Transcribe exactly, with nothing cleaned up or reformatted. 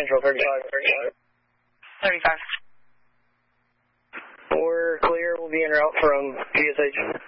Central, thirty-five. thirty-five. We're clear. We'll be en route from P S H.